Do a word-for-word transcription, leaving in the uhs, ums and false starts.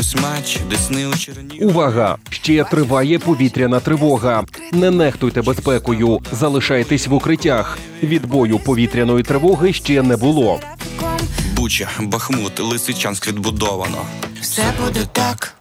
дивлюсь матч, Десни у Чернігіві. Увага! Ще триває повітряна тривога. Не нехтуйте безпекою, залишайтесь в укриттях. Відбою повітряної тривоги ще не було. Буча, Бахмут, Лисичанськ відбудовано. Все буде так.